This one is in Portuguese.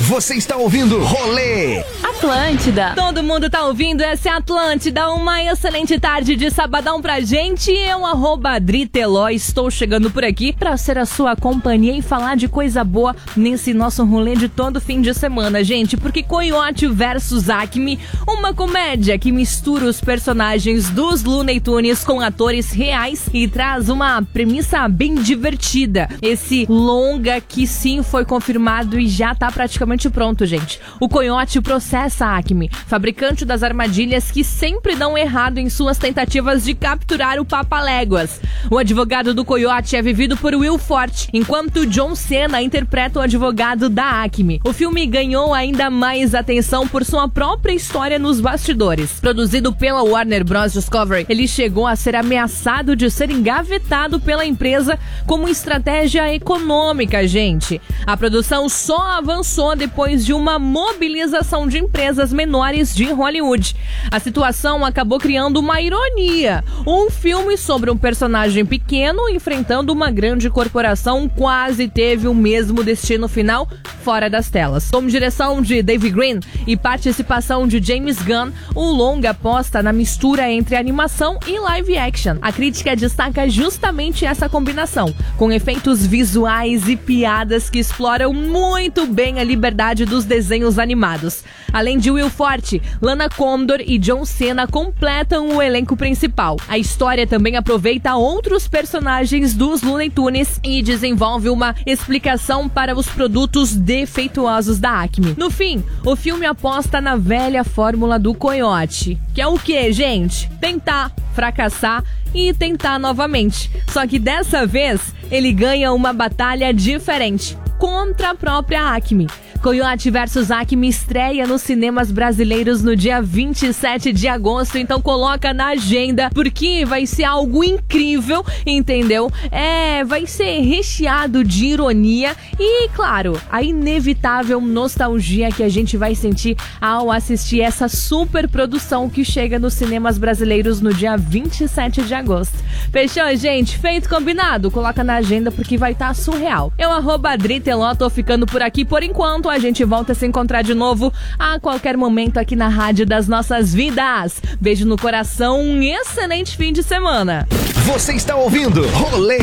Você está ouvindo Rolê Atlântida. Todo mundo tá ouvindo, essa é Atlântida. Uma excelente tarde de sabadão pra gente. Eu, @Adriteló, estou chegando por aqui pra ser a sua companhia e falar de coisa boa nesse nosso rolê de todo fim de semana, gente. Porque Coyote vs Acme, uma comédia que mistura os personagens dos Looney Tunes com atores reais e traz uma premissa bem divertida. Esse longa que sim foi confirmado e já tá praticamente pronto, gente. O Coyote processa a Acme, fabricante das armadilhas que sempre dão errado em suas tentativas de capturar o Papaléguas. O advogado do Coyote é vivido por Will Forte, enquanto John Cena interpreta o advogado da Acme. O filme ganhou ainda mais atenção por sua própria história nos bastidores. Produzido pela Warner Bros. Discovery, ele chegou a ser ameaçado de ser engavetado pela empresa como estratégia econômica, gente. A produção só avançou depois de uma mobilização de empresas menores de Hollywood. A situação acabou criando uma ironia. Um filme sobre um personagem pequeno enfrentando uma grande corporação quase teve o mesmo destino final fora das telas. Com direção de Dave Green e participação de James Gunn, o longa aposta na mistura entre animação e live action. A crítica destaca justamente essa combinação, com efeitos visuais e piadas que exploram muito bem a liberdade dos desenhos animados. Além de Will Forte, Lana Condor e John Cena completam o elenco principal. A história também aproveita outros personagens dos Looney Tunes e desenvolve uma explicação para os produtos defeituosos da Acme. No fim, o filme aposta na velha fórmula do Coyote, que é o quê, gente? Tentar, fracassar e tentar novamente. Só que dessa vez, ele ganha uma batalha diferente contra a própria Acme. Coyote vs Acme estreia nos cinemas brasileiros no dia 27 de agosto, então coloca na agenda, porque vai ser algo incrível, entendeu? Vai ser recheado de ironia e, claro, a inevitável nostalgia que a gente vai sentir ao assistir essa super produção que chega nos cinemas brasileiros no dia 27 de agosto. Fechou, gente? Feito, combinado? Coloca na agenda porque vai estar surreal. Eu, @Adriteló, tô ficando por aqui por enquanto. A gente volta a se encontrar de novo a qualquer momento aqui na Rádio das Nossas Vidas. Beijo no coração, um excelente fim de semana. Você está ouvindo Rolê